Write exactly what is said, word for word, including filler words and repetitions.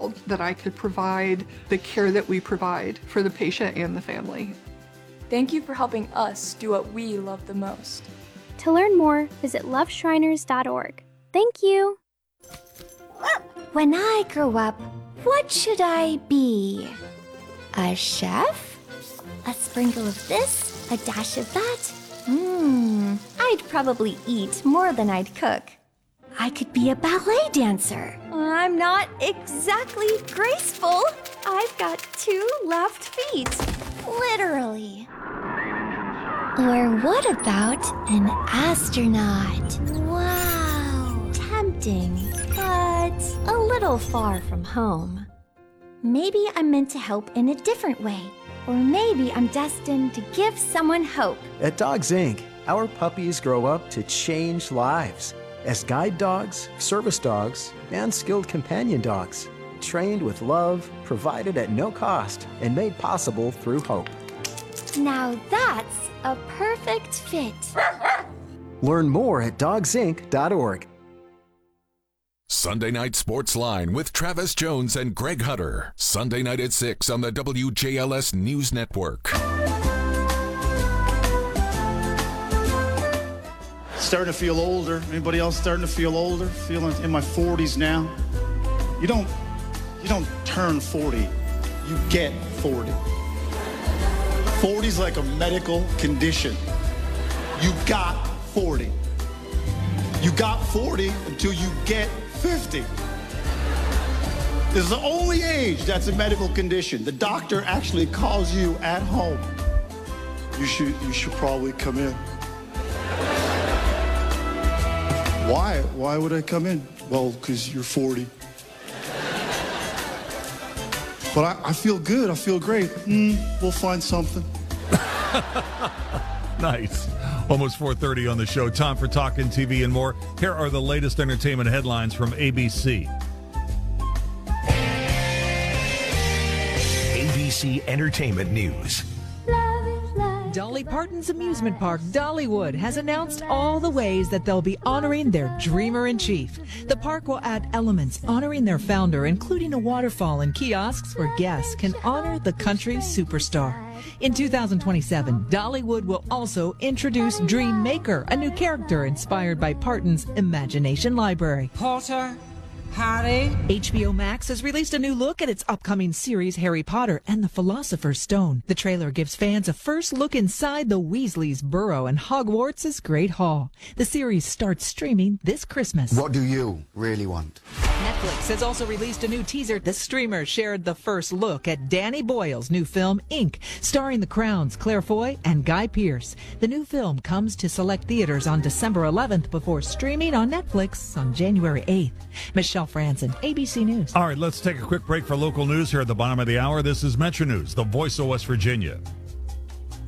thrilled that I could provide the care that we provide for the patient and the family. Thank you for helping us do what we love the most. To learn more, visit love shriners dot org. Thank you. When I grow up, what should I be? A chef? A sprinkle of this, a dash of that? Mmm, I'd probably eat more than I'd cook. I could be a ballet dancer. I'm not exactly graceful. I've got two left feet. Literally. Or what about an astronaut? Wow. Tempting, but a little far from home. Maybe I'm meant to help in a different way. Or maybe I'm destined to give someone hope. At Dogs Incorporated, our puppies grow up to change lives as guide dogs, service dogs, and skilled companion dogs, trained with love, provided at no cost, and made possible through hope. Now that's a perfect fit. Learn more at dogs inc dot org. Sunday Night Sports Line with Travis Jones and Greg Hutter. Sunday night at six on the W J L S News Network. Starting to feel older. Anybody else starting to feel older? Feeling in my forties now. You don't, you don't turn forty. You get forty. forty's like a medical condition. You got forty. You got forty until you get fifty. This is the only age that's a medical condition. The doctor actually calls you at home. You should, you should probably come in. Why? Why would I come in? Well, because you're forty. But I, I feel good. I feel great. Mm, we'll find something. Nice. Almost four thirty on the show. Time for Talkin' T V and more. Here are the latest entertainment headlines from A B C. A B C Entertainment News. Dolly Parton's amusement park, Dollywood, has announced all the ways that they'll be honoring their dreamer-in-chief. The park will add elements honoring their founder, including a waterfall and kiosks where guests can honor the country's superstar. In two thousand twenty-seven, Dollywood will also introduce Dream Maker, a new character inspired by Parton's Imagination Library. Potter, Harry. H B O Max has released a new look at its upcoming series, Harry Potter and the Philosopher's Stone. The trailer gives fans a first look inside the Weasleys' burrow and Hogwarts' Great Hall. The series starts streaming this Christmas. What do you really want? Netflix has also released a new teaser. The streamer shared the first look at Danny Boyle's new film, Ink, starring The Crown's Claire Foy and Guy Pearce. The new film comes to select theaters on December eleventh before streaming on Netflix on January eighth. Michelle Franson, A B C News. All right, let's take a quick break for local news here at the bottom of the hour. This is Metro News, the voice of West Virginia.